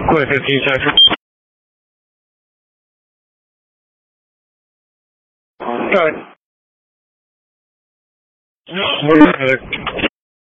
过来再听一下是。我